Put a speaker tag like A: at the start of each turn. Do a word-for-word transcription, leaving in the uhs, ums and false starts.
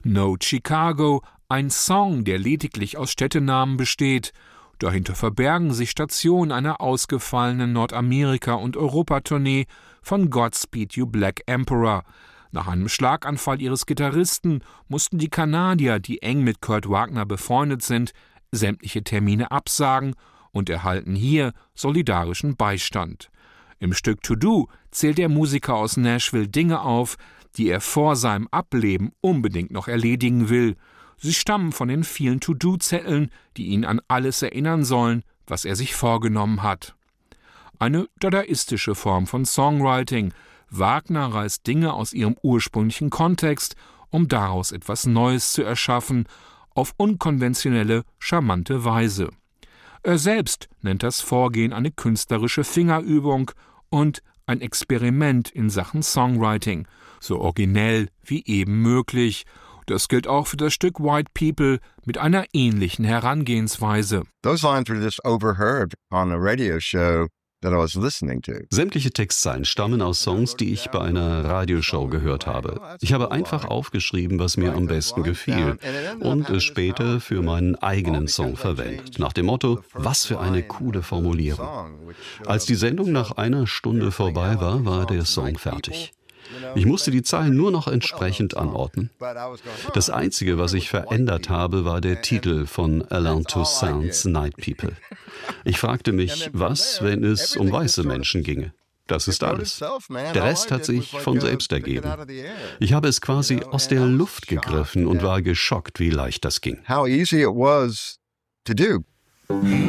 A: Note Chicago, ein Song, der lediglich aus Städtenamen besteht. Dahinter verbergen sich Stationen einer ausgefallenen Nordamerika- und Europatournee von Godspeed You Black Emperor. Nach einem Schlaganfall ihres Gitarristen mussten die Kanadier, die eng mit Kurt Wagner befreundet sind, sämtliche Termine absagen und erhalten hier solidarischen Beistand. Im Stück To Do zählt der Musiker aus Nashville Dinge auf, die er vor seinem Ableben unbedingt noch erledigen will. Sie stammen von den vielen To-Do-Zetteln, die ihn an alles erinnern sollen, was er sich vorgenommen hat. Eine dadaistische Form von Songwriting. Wagner reißt Dinge aus ihrem ursprünglichen Kontext, um daraus etwas Neues zu erschaffen, auf unkonventionelle, charmante Weise. Er selbst nennt das Vorgehen eine künstlerische Fingerübung und ein Experiment in Sachen Songwriting, so originell wie eben möglich. Das gilt auch für das Stück White People mit einer ähnlichen Herangehensweise.
B: Those lines were just overheard on a radio show that I was listening to.
C: Sämtliche Textzeilen stammen aus Songs, die ich bei einer Radioshow gehört habe. Ich habe einfach aufgeschrieben, was mir am besten gefiel und es später für meinen eigenen Song verwendet. Nach dem Motto, was für eine coole Formulierung. Als die Sendung nach einer Stunde vorbei war, war der Song fertig. Ich musste die Zeilen nur noch entsprechend anordnen. Das Einzige, was ich verändert habe, war der Titel von Alain Toussaint's Night People. Ich fragte mich, was, wenn es um weiße Menschen ginge? Das ist alles. Der Rest hat sich von selbst ergeben. Ich habe es quasi aus der Luft gegriffen und war geschockt, wie leicht das ging.
B: How easy it was to do.